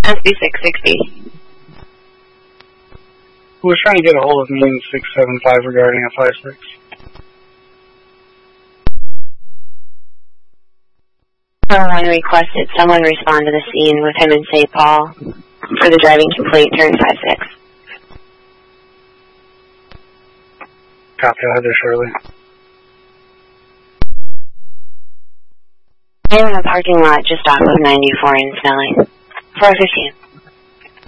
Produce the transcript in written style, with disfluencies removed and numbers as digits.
SB 660. Who was trying to get a hold of me in 675 regarding a 5-6? Someone requested someone respond to the scene with him in St. Paul for the driving complaint during 5-6. Copy, Heather Shirley. I am in a parking lot just off of 94 in Snelling. 415.